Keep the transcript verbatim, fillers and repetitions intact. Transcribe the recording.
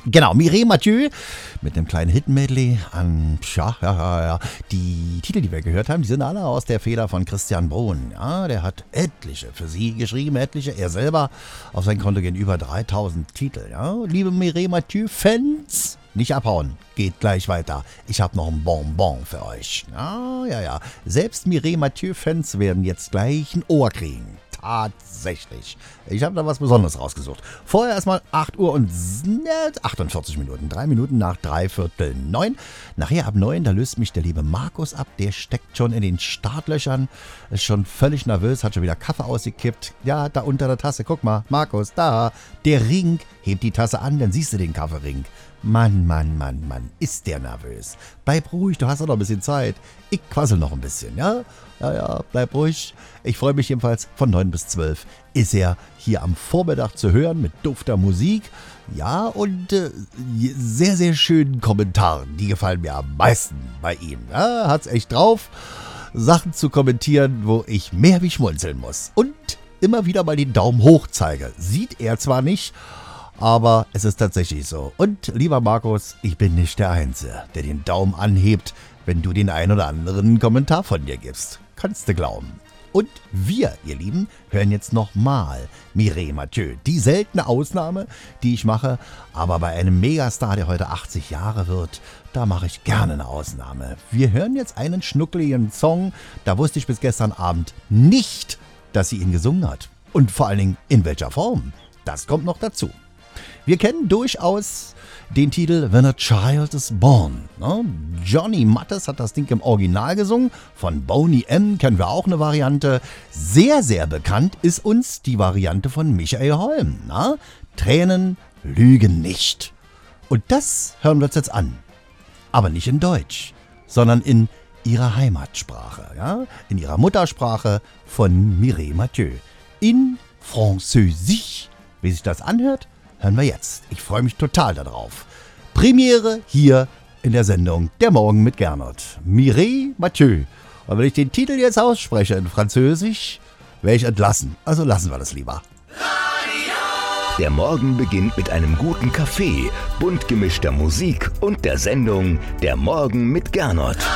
Genau, Mireille Mathieu mit einem kleinen Hit-Medley an, ja, ja, ja, ja. Die Titel, die wir gehört haben, die sind alle aus der Feder von Christian Brun. Ja, der hat etliche für sie geschrieben, etliche. Er selber auf sein Konto gehen über dreitausend Titel. Ja. Liebe Mireille Mathieu-Fans, nicht abhauen, geht gleich weiter. Ich habe noch ein Bonbon für euch. Ja, ja, ja. Selbst Mireille Mathieu-Fans werden jetzt gleich ein Ohr kriegen. Tatsächlich. Ich habe da was Besonderes rausgesucht. Vorher erstmal acht Uhr und achtundvierzig Minuten. Drei Minuten nach dreiviertel neun. Nachher ab neun, da löst mich der liebe Markus ab. Der steckt schon in den Startlöchern. Ist schon völlig nervös, hat schon wieder Kaffee ausgekippt. Ja, da unter der Tasse. Guck mal, Markus, da. Der Ring. Heb die Tasse an, dann siehst du den Kaffeering. Mann, Mann, Mann, Mann, ist der nervös. Bleib ruhig, du hast doch noch ein bisschen Zeit. Ich quassel noch ein bisschen, ja? Ja, ja, bleib ruhig. Ich freue mich jedenfalls, von neun bis zwölf ist er hier am Vormittag zu hören mit dufter Musik. Ja, und äh, sehr, sehr schönen Kommentaren. Die gefallen mir am meisten bei ihm. Ja, hat's echt drauf, Sachen zu kommentieren, wo ich mehr wie schmunzeln muss. Und immer wieder mal den Daumen hoch zeige. Sieht er zwar nicht, aber es ist tatsächlich so. Und lieber Markus, ich bin nicht der Einzige, der den Daumen anhebt, wenn du den ein oder anderen Kommentar von dir gibst. Kannst du glauben. Und wir, ihr Lieben, hören jetzt nochmal Mireille Mathieu. Die seltene Ausnahme, die ich mache, aber bei einem Megastar, der heute achtzig Jahre wird, da mache ich gerne eine Ausnahme. Wir hören jetzt einen schnuckeligen Song, da wusste ich bis gestern Abend nicht, dass sie ihn gesungen hat. Und vor allen Dingen in welcher Form. Das kommt noch dazu. Wir kennen durchaus den Titel When a Child is Born. Johnny Mathis hat das Ding im Original gesungen. Von Boney M. kennen wir auch eine Variante. Sehr, sehr bekannt ist uns die Variante von Michael Holm. Na? Tränen lügen nicht. Und das hören wir uns jetzt an. Aber nicht in Deutsch, sondern in ihrer Heimatsprache. Ja? In ihrer Muttersprache von Mireille Mathieu. In Französisch. Wie sich das anhört, hören wir jetzt. Ich freue mich total darauf. Premiere hier in der Sendung Der Morgen mit Gernot. Mireille Mathieu. Und wenn ich den Titel jetzt ausspreche in Französisch, werde ich entlassen. Also lassen wir das lieber. Der Morgen beginnt mit einem guten Kaffee, bunt gemischter Musik und der Sendung Der Morgen mit Gernot.